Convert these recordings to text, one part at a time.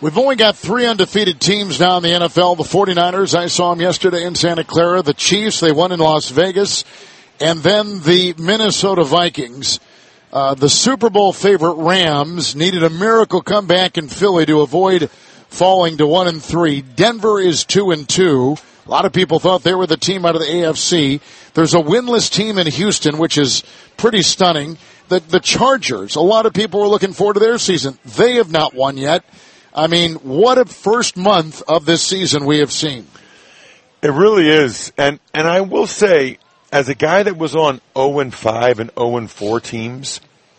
We've only got 3 undefeated teams now in the NFL. The 49ers, I saw them yesterday in Santa Clara. The Chiefs, they won in Las Vegas. And then the Minnesota Vikings. The Super Bowl favorite Rams needed a miracle comeback in Philly to avoid falling to 1-3. Denver is 2-2. A lot of people thought they were the team out of the AFC. There's a winless team in Houston, which is pretty stunning. The Chargers, a lot of people were looking forward to their season. They have not won yet. I mean, what a first month of this season we have seen. It really is. And I will say, as a guy that was on 0-5 and 0-4 teams,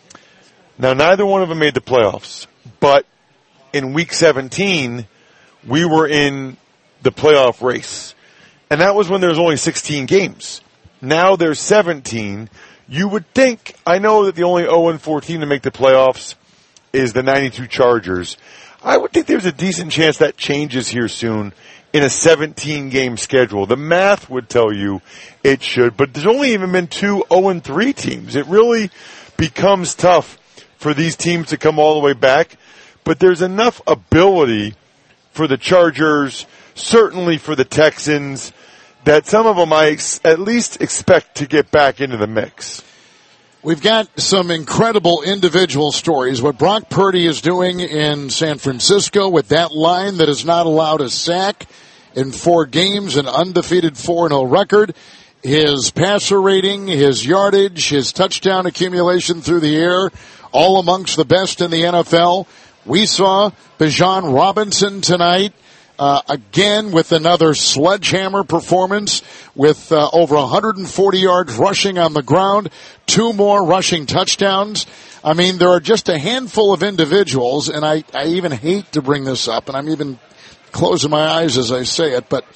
now neither one of them made the playoffs, but in week 17, we were in the playoff race. And that was when there was only 16 games. Now there's 17. You would think, I know that the only 0-4 team to make the playoffs is the 92 Chargers. I would think there's a decent chance that changes here soon in a 17-game schedule. The math would tell you it should, but there's only even been 2 0-3 teams. It really becomes tough for these teams to come all the way back, but there's enough ability for the Chargers, certainly for the Texans, that some of them I at least expect to get back into the mix. We've got some incredible individual stories. What Brock Purdy is doing in San Francisco with that line that has not allowed a sack in 4 games, an undefeated 4-0 record. His passer rating, his yardage, his touchdown accumulation through the air, all amongst the best in the NFL. We saw Bijan Robinson tonight. Again, with another sledgehammer performance with over 140 yards rushing on the ground, 2 more rushing touchdowns. I mean, there are just a handful of individuals, and I even hate to bring this up, and I'm even closing my eyes as I say it, but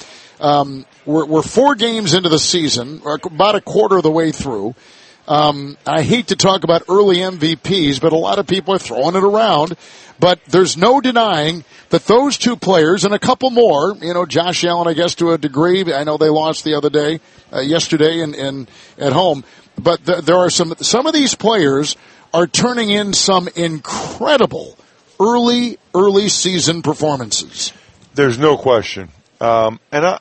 we're 4 games into the season, or about a quarter of the way through. I hate to talk about early MVPs, but a lot of people are throwing it around. But there's no denying that those 2 players and a couple more, Josh Allen, I guess, to a degree. I know they lost the other day, yesterday in at home. But there are some of these players are turning in some incredible early season performances. There's no question. And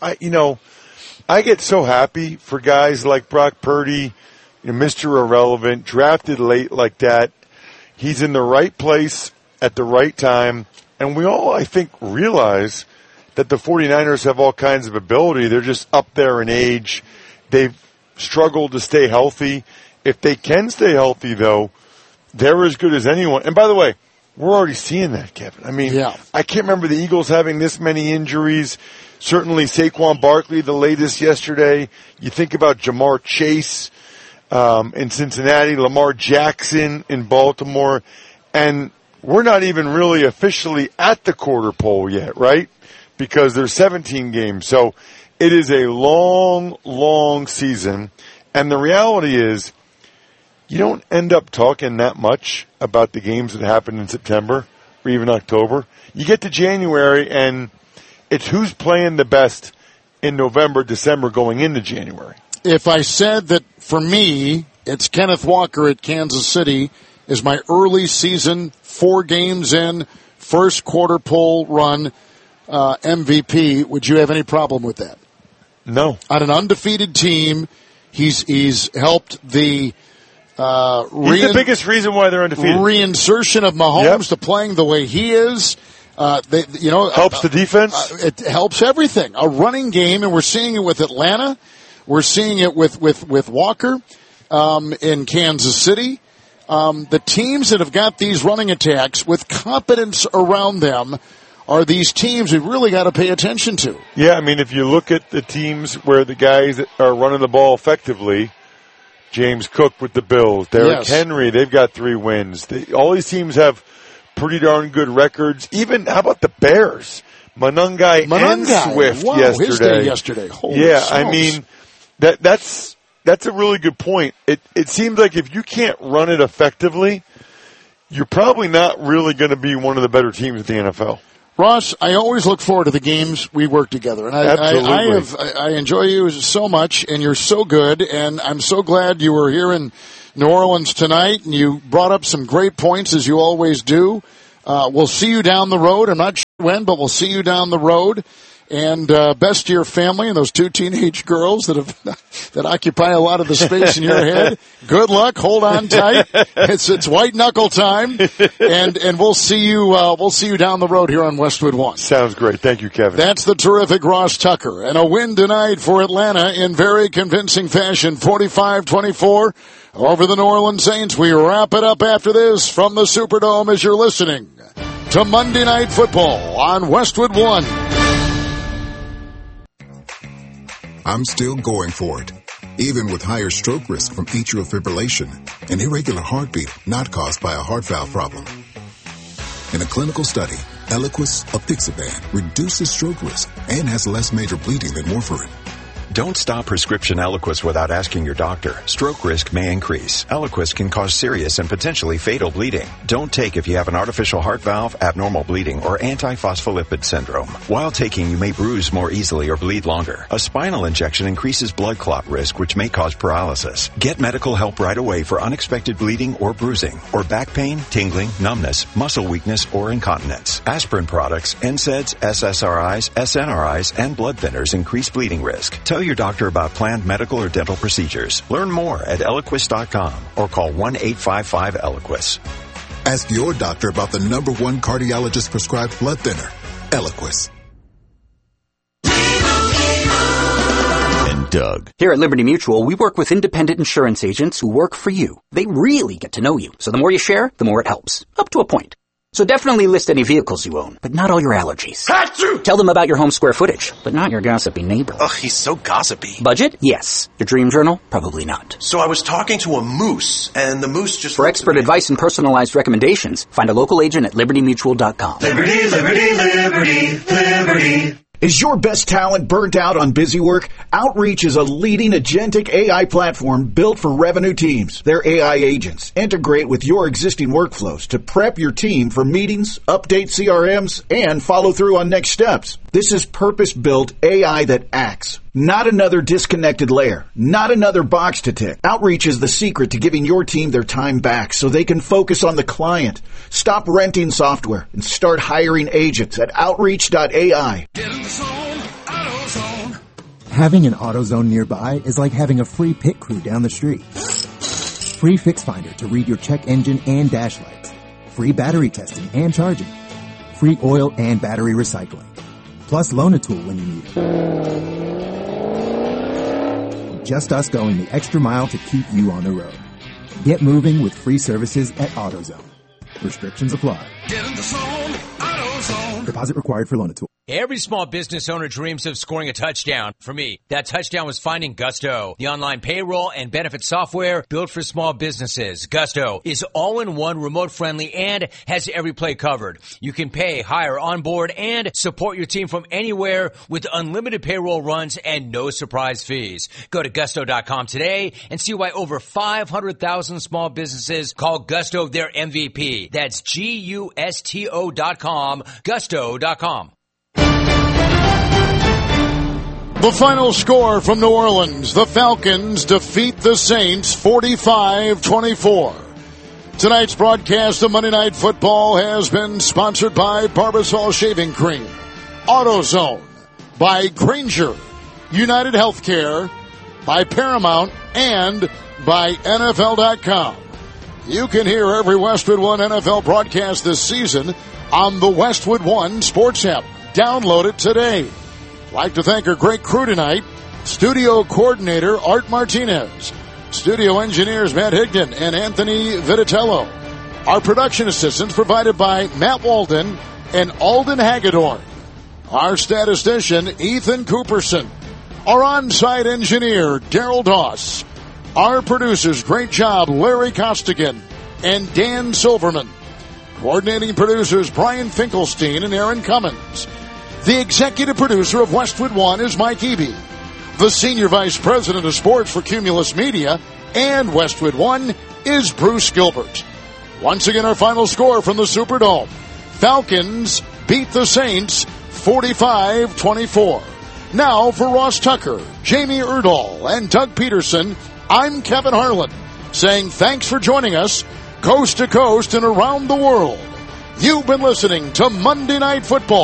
I get so happy for guys like Brock Purdy, Mr. Irrelevant, drafted late like that. He's in the right place at the right time. And we all, I think, realize that the 49ers have all kinds of ability. They're just up there in age. They've struggled to stay healthy. If they can stay healthy, though, they're as good as anyone. And by the way, we're already seeing that, Kevin. I mean, yeah. I can't remember the Eagles having this many injuries. Certainly Saquon Barkley, the latest yesterday. You think about Jamar Chase in Cincinnati, Lamar Jackson in Baltimore, and we're not even really officially at the quarter pole yet, right? Because there's 17 games. So it is a long, long season. And the reality is you don't end up talking that much about the games that happen in September or even October. You get to January, and it's who's playing the best in November, December going into January. If I said that for me, it's Kenneth Walker at Kansas City is my early season, 4 games in, first quarter pole run MVP, would you have any problem with that? No. On an undefeated team, he's helped the he's the biggest reason why they're undefeated. Reinsertion of Mahomes to playing the way he is. Helps the defense. It helps everything. A running game, and we're seeing it with Atlanta. We're seeing it with Walker in Kansas City. The teams that have got these running attacks with competence around them are these teams we've really got to pay attention to. Yeah, I mean, if you look at the teams where the guys that are running the ball effectively, James Cook with the Bills, Derrick Henry, they've got 3 wins. All these teams have pretty darn good records. Even, how about the Bears? Monangai and Swift yesterday. His day yesterday. Holy smokes. I mean, that's a really good point. It seems like if you can't run it effectively, you're probably not really going to be one of the better teams in the NFL. Ross, I always look forward to the games we work together, and I enjoy you so much, and you're so good, and I'm so glad you were here in New Orleans tonight, and you brought up some great points as you always do. We'll see you down the road. I'm not win, but we'll see you down the road. And best to your family and those two teenage girls that occupy a lot of the space in your head. Good luck. Hold on tight. It's white knuckle time, and we'll see you down the road here on Westwood One. Sounds great. Thank you, Kevin. That's the terrific Ross Tucker, and a win tonight for Atlanta in very convincing fashion, 45-24 over the New Orleans Saints. We wrap it up after this from the Superdome as you're listening to Monday Night Football on Westwood One. I'm still going for it, even with higher stroke risk from atrial fibrillation, an irregular heartbeat not caused by a heart valve problem. In a clinical study, Eliquis apixaban reduces stroke risk and has less major bleeding than warfarin. Don't stop prescription Eliquis without asking your doctor. Stroke risk may increase. Eliquis can cause serious and potentially fatal bleeding. Don't take if you have an artificial heart valve, abnormal bleeding, or antiphospholipid syndrome. While taking, you may bruise more easily or bleed longer. A spinal injection increases blood clot risk, which may cause paralysis. Get medical help right away for unexpected bleeding or bruising, or back pain, tingling, numbness, muscle weakness, or incontinence. Aspirin products, NSAIDs, SSRIs, SNRIs, and blood thinners increase bleeding risk. Tell your doctor about planned medical or dental procedures. Learn more at Eliquis.com or call 1-855-ELIQUIS. Ask your doctor about the #1 cardiologist prescribed blood thinner, Eliquis. And Doug. Here at Liberty Mutual, we work with independent insurance agents who work for you. They really get to know you. So the more you share, the more it helps. Up to a point. So definitely list any vehicles you own, but not all your allergies. Achoo! Tell them about your home square footage, but not your gossipy neighbor. Ugh, he's so gossipy. Budget? Yes. Your dream journal? Probably not. So I was talking to a moose, and the moose just... For expert advice and personalized recommendations, find a local agent at libertymutual.com. Liberty, liberty, liberty, liberty. Is your best talent burnt out on busy work? Outreach is a leading agentic AI platform built for revenue teams. Their AI agents integrate with your existing workflows to prep your team for meetings, update CRMs, and follow through on next steps. This is purpose-built AI that acts. Not another disconnected layer. Not another box to tick. Outreach is the secret to giving your team their time back so they can focus on the client. Stop renting software and start hiring agents at Outreach.ai. Get in the zone, AutoZone. Having an AutoZone nearby is like having a free pit crew down the street. Free Fix Finder to read your check engine and dash lights. Free battery testing and charging. Free oil and battery recycling. Plus Loan-A-Tool when you need it. Just us going the extra mile to keep you on the road. Get moving with free services at AutoZone. Restrictions apply. Get in the zone, AutoZone. Deposit required for Loan-A-Tool. Every small business owner dreams of scoring a touchdown. For me, that touchdown was finding Gusto, the online payroll and benefit software built for small businesses. Gusto is all-in-one, remote-friendly, and has every play covered. You can pay, hire, onboard, and support your team from anywhere with unlimited payroll runs and no surprise fees. Go to Gusto.com today and see why over 500,000 small businesses call Gusto their MVP. That's Gusto.com, Gusto.com. The final score from New Orleans. The Falcons defeat the Saints 45-24. Tonight's broadcast of Monday Night Football has been sponsored by Barbasol Shaving Cream, AutoZone, by Granger, United Healthcare, by Paramount, and by NFL.com. You can hear every Westwood One NFL broadcast this season on the Westwood One Sports app. Download it today. Like to thank our great crew tonight. Studio coordinator Art Martinez. Studio engineers Matt Higdon and Anthony Vitatello. Our production assistants provided by Matt Walden and Alden Hagedorn. Our statistician Ethan Cooperson. Our on-site engineer Daryl Doss. Our producers, great job, Larry Costigan and Dan Silverman. Coordinating producers Brian Finkelstein and Aaron Cummins. The executive producer of Westwood One is Mike Eby. The senior vice president of sports for Cumulus Media and Westwood One is Bruce Gilbert. Once again, our final score from the Superdome. Falcons beat the Saints 45-24. Now for Ross Tucker, Jamie Erdahl, and Doug Peterson, I'm Kevin Harlan, saying thanks for joining us coast to coast and around the world. You've been listening to Monday Night Football.